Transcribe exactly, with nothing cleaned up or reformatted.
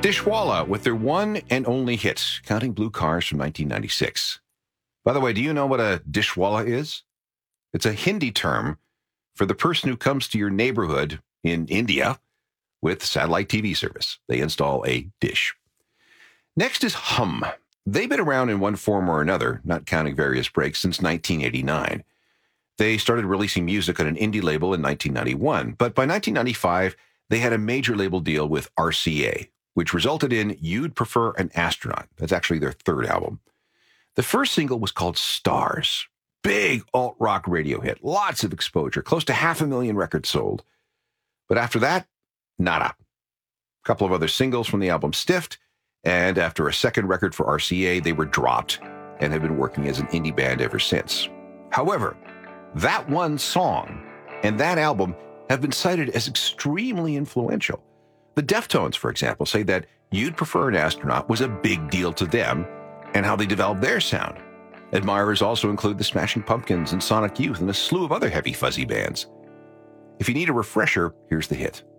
Dishwalla with their one and only hit, Counting Blue Cars from nineteen ninety-six. By the way, do you know what a dishwalla is? It's a Hindi term for the person who comes to your neighborhood in India with satellite T V service. They install a dish. Next is Hum. They've been around in one form or another, not counting various breaks, since nineteen eighty-nine. They started releasing music on an indie label in nineteen ninety-one, but by nineteen ninety-five, they had a major label deal with R C A, which resulted in You'd Prefer an Astronaut. That's actually their third album. The first single was called Stars. Big alt-rock radio hit. Lots of exposure. Close to half a million records sold. But after that, nada. A couple of other singles from the album Stiffed, and after a second record for R C A, they were dropped and have been working as an indie band ever since. However, that one song and that album have been cited as extremely influential. The Deftones, for example, say that You'd Prefer an Astronaut was a big deal to them and how they developed their sound. Admirers also include the Smashing Pumpkins and Sonic Youth and a slew of other heavy fuzzy bands. If you need a refresher, here's the hit.